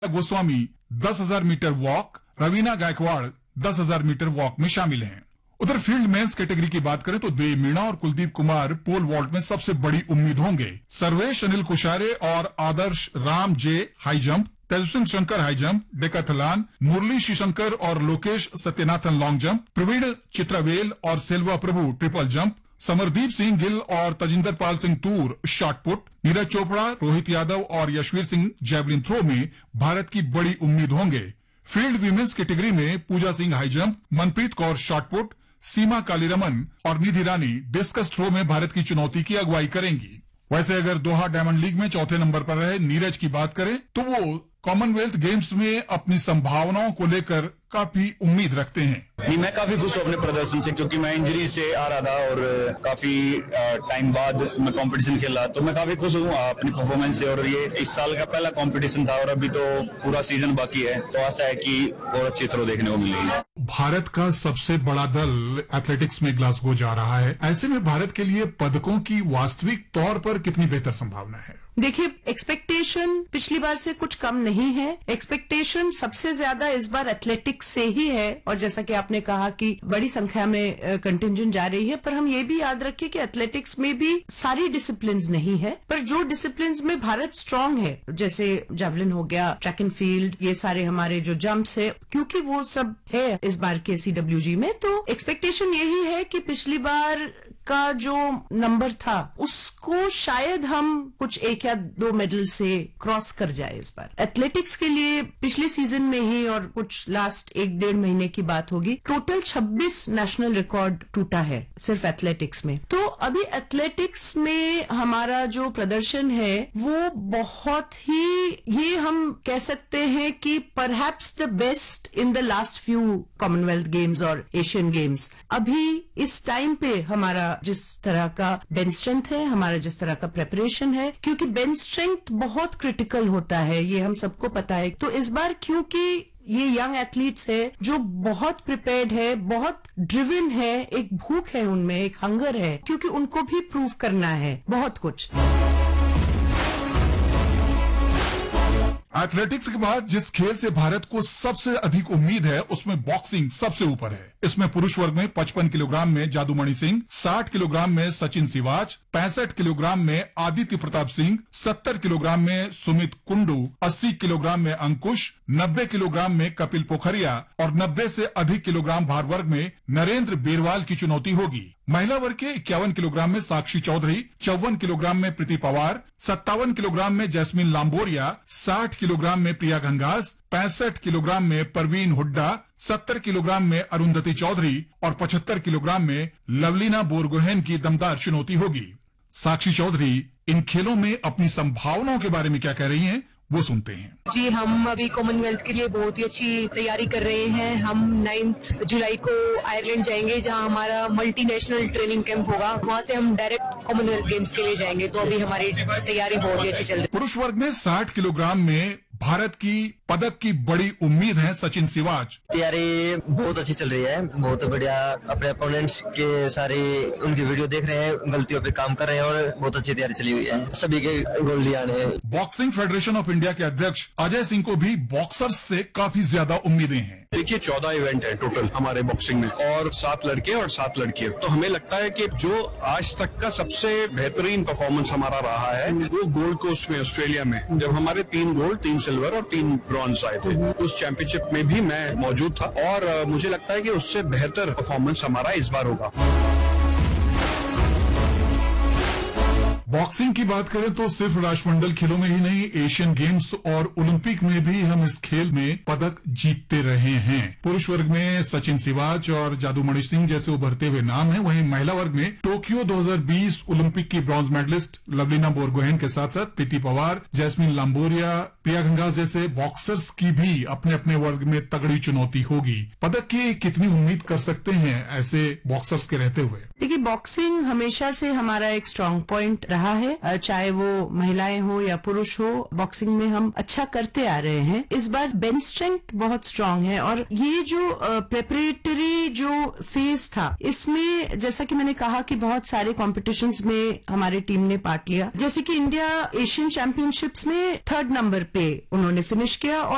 Goswami 10,000 metre walk, Raveena Gaekwad 10,000 metre walk में शामिल हैं। उधर फील्ड मेंस कैटेगरी की बात करें तो देव मीणा और कुलदीप कुमार पोल वॉल्ट में सबसे बड़ी उम्मीद होंगे। सर्वेश अनिल कुशारे और आदर्श राम जे हाई जंप, तेजस्विन शंकर हाई जंप, डेकाथलॉन, मुरली श्रीशंकर और लोकेश सत्यनाथन लॉन्ग जंप, प्रवीण चित्रावेल और सेल्वा प्रभु ट्रिपल जंप, समरदीप सिंह गिल और तजिंदर पाल सिंह तूर शॉट पुट, नीरज चोपड़ा, रोहित यादव और यशवीर सिंह जैवलिन थ्रो में भारत की बड़ी उम्मीद होंगे। फील्ड वीमेंस कैटेगरी में पूजा Singh high jump, Manpreet Kaur shot put, सीमा कालीरमन और निधि रानी डिस्कस थ्रो में भारत की चुनौती की अगुवाई करेंगी। वैसे अगर दोहा डायमंड लीग में चौथे नंबर पर रहे नीरज की बात करें तो वो कॉमनवेल्थ गेम्स में अपनी संभावनाओं को लेकर काफी उम्मीद रखते हैं। नहीं, मैं काफी खुश हूँ अपने प्रदर्शन से, क्योंकि मैं इंजरी से आ रहा था और काफी टाइम बाद मैं कंपटीशन खेला, तो मैं काफी खुश हूँ अपनी परफॉर्मेंस से। और ये इस साल का पहला कंपटीशन था और अभी तो पूरा सीजन बाकी है, तो आशा है कि और अच्छी थ्रो देखने को मिलेगी। भारत का सबसे बड़ा दल एथलेटिक्स में ग्लासगो जा रहा है। ऐसे में भारत के लिए पदकों की वास्तविक तौर पर कितनी बेहतर संभावना है? देखिए, एक्सपेक्टेशन पिछली बार से कुछ कम नहीं है। एक्सपेक्टेशन सबसे ज्यादा इस बार एथलेटिक्स से ही है, और जैसा कि आपने कहा कि बड़ी संख्या में कंटिंजेंट जा रही है, पर हम ये भी याद रखें कि एथलेटिक्स में भी सारी डिसिप्लिन्स नहीं है, पर जो डिसिप्लिन्स में भारत स्ट्रांग है, जैसे जैवलिन हो गया, ट्रैक एंड फील्ड, ये सारे हमारे जो जंप्स है, क्योंकि वो सब है इस बार के CWG में, तो एक्सपेक्टेशन यही है कि पिछली बार का जो नंबर था उसको शायद हम कुछ 1 या 2 मेडल से क्रॉस कर जाए इस बार। एथलेटिक्स के लिए पिछले सीजन में ही और कुछ लास्ट 1-1.5 महीने की बात होगी, टोटल 26 नेशनल रिकॉर्ड टूटा है सिर्फ एथलेटिक्स में। तो अभी एथलेटिक्स में हमारा जो प्रदर्शन है वो बहुत ही, ये हम कह सकते हैं कि perhaps the best in the last few Commonwealth games और एशियन गेम्स। अभी इस टाइम पे हमारा जिस तरह का बेंच स्ट्रेंथ है, हमारा जिस तरह का प्रेपरेशन है, क्योंकि बेंच स्ट्रेंथ बहुत क्रिटिकल होता है, ये हम सबको पता है। तो इस बार क्योंकि ये यंग एथलीट्स है जो बहुत प्रिपेयर्ड है, बहुत ड्रिवन है, एक भूख है उनमें, एक हंगर है, क्योंकि उनको भी प्रूव करना है बहुत कुछ। एथलेटिक्स के बाद जिस खेल से भारत को सबसे अधिक उम्मीद है उसमें बॉक्सिंग सबसे ऊपर है। इसमें पुरुष वर्ग में 55 किलोग्राम में जादूमणि सिंह, 60 किलोग्राम में सचिन सिवाच, 65 किलोग्राम में आदित्य प्रताप सिंह, 70 किलोग्राम में सुमित कुंडू, 80 किलोग्राम में अंकुश, 90 किलोग्राम में कपिल पोखरिया और 90 से अधिक किलोग्राम भार वर्ग में नरेंद्र बेरवाल की चुनौती होगी। महिला वर्ग के 51 किलोग्राम में साक्षी चौधरी, 54 किलोग्राम में प्रीति पवार, 57 किलोग्राम में जैस्मिन लांबोरिया, 60 किलोग्राम में प्रिया घंगास, 65 किलोग्राम में परवीन हुड्डा, 70 किलोग्राम में अरुंधति चौधरी और 75 किलोग्राम में लवलीना बोरगोहेन की दमदार चुनौती होगी। साक्षी चौधरी इन खेलों में अपनी संभावनाओं के बारे में क्या कह रही हैं, वो सुनते हैं। जी, हम अभी कॉमनवेल्थ के लिए बहुत ही अच्छी तैयारी कर रहे हैं। हम 9 जुलाई को आयरलैंड जाएंगे, जहां हमारा मल्टीनेशनल ट्रेनिंग कैंप होगा। वहां से हम डायरेक्ट कॉमनवेल्थ गेम्स के लिए जाएंगे, तो अभी हमारी तैयारी बहुत ही अच्छी चल रही है। पुरुष वर्ग में 60 किलोग्राम में भारत की पदक की बड़ी उम्मीद है सचिन सिवाच। तैयारी बहुत अच्छी चल रही है, बहुत बढ़िया। अपने अपोनेंट्स के सारे उनकी वीडियो देख रहे हैं, गलतियों पे काम कर रहे हैं और बहुत अच्छी तैयारी चली हुई है। सभी के गोल्ड लिए आने हैं। बॉक्सिंग फेडरेशन ऑफ इंडिया के अध्यक्ष अजय सिंह को भी बॉक्सर्स से काफी ज्यादा उम्मीदें हैं। देखिए, 14 इवेंट है टोटल हमारे बॉक्सिंग में और 7 लड़के और 7 लड़कियां। तो हमें लगता है कि जो आज तक का सबसे बेहतरीन परफॉर्मेंस हमारा रहा है वो गोल्ड कोस्ट में ऑस्ट्रेलिया में, जब हमारे 3 गोल्ड, 3 सिल्वर और 3 ब्रॉन्ज आए थे। उस चैंपियनशिप में भी मैं मौजूद था और मुझे लगता है कि उससे बेहतर परफॉर्मेंस हमारा इस बार होगा। बॉक्सिंग की बात करें तो सिर्फ राष्ट्रमंडल खेलों में ही नहीं, एशियन गेम्स और ओलंपिक में भी हम इस खेल में पदक जीतते रहे हैं। पुरुष वर्ग में सचिन सिवाच और जादूमणि सिंह जैसे उभरते हुए नाम हैं। वहीं महिला वर्ग में टोक्यो 2020 ओलंपिक की ब्रॉन्ज मेडलिस्ट लवलीना बोरगोहेन के साथ साथ प्रीति पवार, जैस्मिन लांबोरिया, प्रिया घंगास जैसे बॉक्सर्स की भी अपने अपने वर्ग में तगड़ी चुनौती होगी। पदक की कितनी उम्मीद कर सकते हैं ऐसे बॉक्सर्स के रहते हुए? देखिए, बॉक्सिंग हमेशा से हमारा एक स्ट्रांग पॉइंट रहा है, चाहे वो महिलाएं हो या पुरुष हो। बॉक्सिंग में हम अच्छा करते आ रहे हैं। इस बार बेंच स्ट्रेंथ बहुत स्ट्रांग है और ये जो प्रेपरेटरी जो फेज था, इसमें जैसा कि मैंने कहा कि बहुत सारे कॉम्पिटिशन्स में हमारी टीम ने पार्ट लिया। जैसे कि इंडिया एशियन चैंपियनशिप्स में 3rd नंबर पे उन्होंने फिनिश किया और